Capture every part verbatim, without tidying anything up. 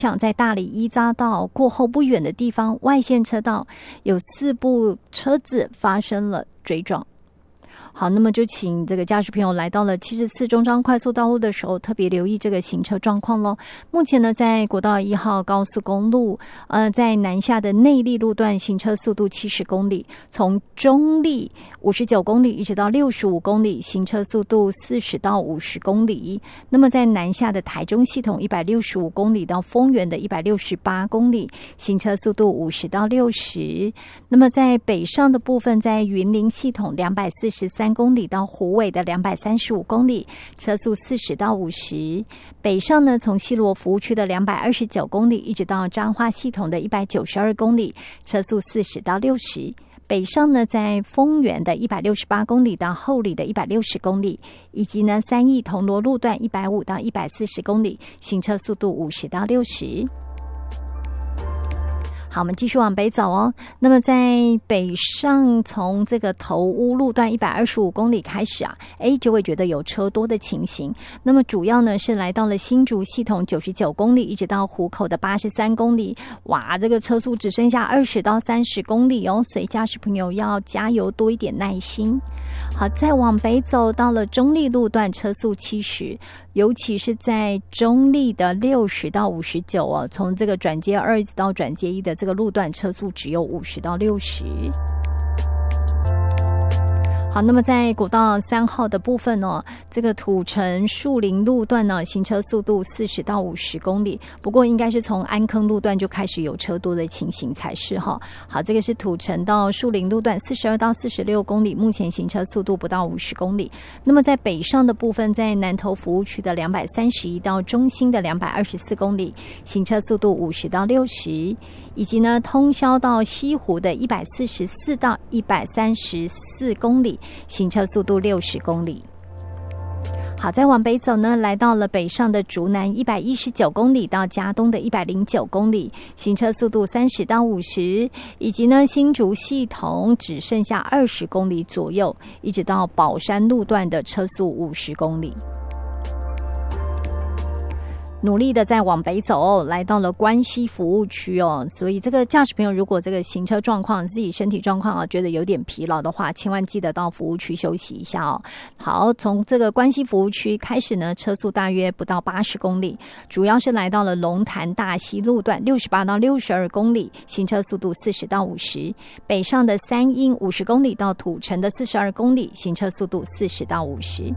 像在大里一匝道过后不远的地方，外线车道有四部车子发生了追撞。好，那么就请这个驾驶朋友来到了七十四中彰快速道路的时候，特别留意这个行车状况咯。目前呢，在国道一号高速公路，呃，在南下的内壢路段，行车速度七十公里，从中壢五十九公里一直到六十五公里，行车速度四十到五十公里。那么在南下的台中系统一百六十五公里到丰原的一百六十八公里，行车速度五十到六十。那么在北上的部分，在云林系统两百四十三公里到虎尾的两百三十五公里，车速四十到五十。北上呢，从西螺服务区的两百二十九公里一直到彰化系统的一百九十二公里，车速四十到六十。北上呢，在丰原的一百六十八公里到后里的一百六十公里，以及呢三义铜锣路段一百五到一百四十公里，行车速度五十到六十。好，我们继续往北走哦。那么在北上，从这个头屋路段一百二十五公里开始啊，哎，就会觉得有车多的情形。那么主要呢是来到了新竹系统九十九公里，一直到湖口的八十三公里，哇，这个车速只剩下二十到三十公里哦，所以驾驶朋友要加油多一点耐心。好，再往北走到了中壢路段，车速七十，尤其是在中壢的六十到五十九哦，从这个转接二到转接一的这个路段，车速只有五十到六十。好，那么在国道三号的部分哦，这个土城树林路段呢，行车速度四十到五十公里，不过应该是从安坑路段就开始有车多的情形才是哈。好，这个是土城到树林路段四十二到四十六公里，目前行车速度不到五十公里。那么在北上的部分，在南投服务区的两百三十一到中心的两百二十四公里，行车速度五十到六十。以及呢，通霄到西湖的一百四十四到一百三十四公里，行车速度六十公里。好，再往北走呢，来到了北上的竹南一百一十九公里到嘉东的一百零九公里，行车速度三十到五十。以及呢，新竹系统只剩下二十公里左右，一直到宝山路段的车速五十公里。努力的在往北走，来到了关西服务区哦，所以这个驾驶朋友如果这个行车状况、自己身体状况啊，觉得有点疲劳的话，千万记得到服务区休息一下哦。好，从这个关西服务区开始呢，车速大约不到八十公里，主要是来到了龙潭大溪路段六十八到六十二公里，行车速度四十到五十。北上的三英五十公里到土城的四十二公里，行车速度四十到五十。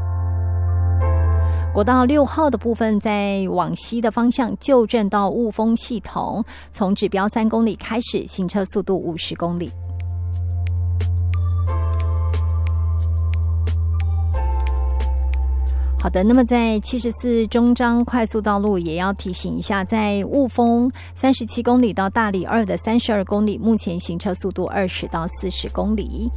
国道六号的部分，在往西的方向，旧镇到雾峰系统，从指标三公里开始，行车速度五十公里。好的，那么在七十四中彰快速道路也要提醒一下，在雾峰三十七公里到大里二的三十二公里，目前行车速度二十到四十公里。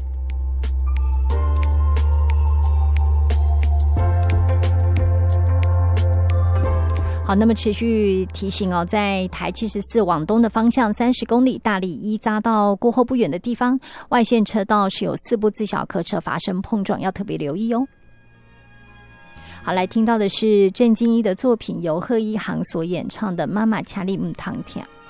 好，那么持续提醒哦，在台七十四往东的方向三十公里，大里一匝道过后不远的地方，外线车道是有四部自小客车发生碰撞，要特别留意哦。好，来听到的是郑经一的作品，由贺一航所演唱的《妈妈掐里唔通听》。